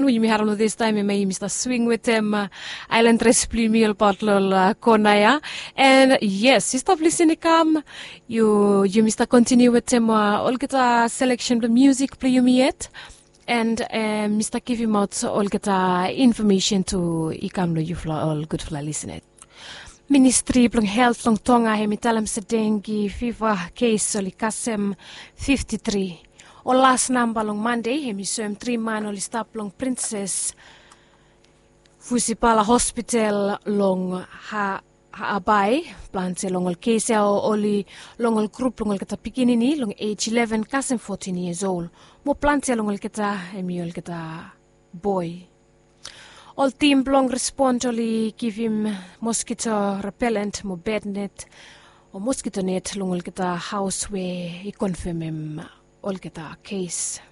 you may have this time you may Mr. Swing with them Island Recipe Meal Bottle Konaya. And yes, you stop listening come you Mr. Continue with them all kita selection of music play you me yet. And Mr. give him out all kita information to ikamlo you all good for listening. Ministry plong health long tonga hemitalam sa dengue fever case oli kasem 53. O last number long Monday hemisum 3 man oli stop long Princess Fusipala Hospital long ha abay plante long ol case oli long ol group long ol kita pikinini long age 11 kasem 14 years old. Mo plante long ol kita ol kita boy. All team long respond only give him mosquito repellent, mo bed net, or mosquito net long all get a house where he confirm him all get a case.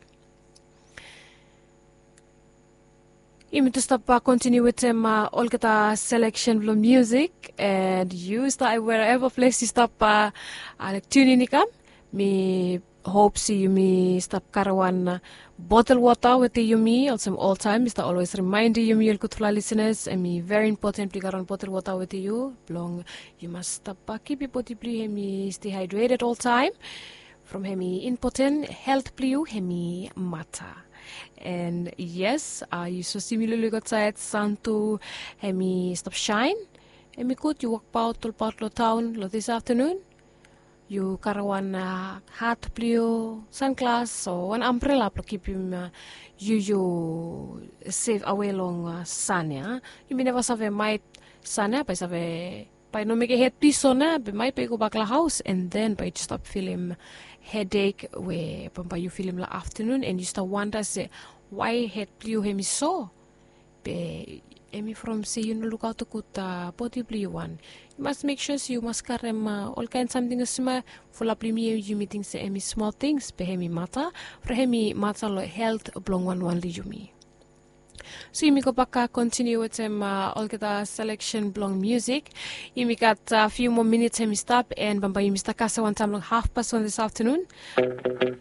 You to stop continue with him all get a selection of music and you start wherever place you stop tune in come me. Hope see you me stop karawan bottle water with the yumi also all time Mr. always remind you me good for listeners and me very important to karon bottle water with you long you must stop keep your body blue me stay hydrated all time from hemi important health blue hemi matter and yes you so similarly got side sun to hemi stop shine hemi good you walk out to Portlo town this afternoon. You karawan hat blue sunglass or one umbrella to keep him you safe away long sun ya. You may never have a might sun by no make a head piece on but might be go back to house and then by just stop feeling headache where by you feel him la afternoon and you start wonder say why head blue him is so be Emi from say you know look out to good body blue one. You must make sure you must carry all kinds something asma full up you meeting say emi small things be hemi mata for hemi mata lo health oblong one li me. So you go back continue with them all get a selection blong music. You got a few more minutes hemi stop and bamba you Mr. Kasa one time long 1:30 this afternoon.